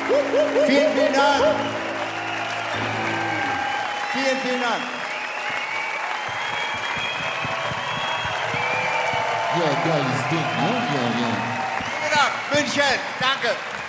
Vielen, vielen Dank. Vielen, vielen Dank. Ja, geiles Ding, ne? Ja. Vielen Dank, München. Danke.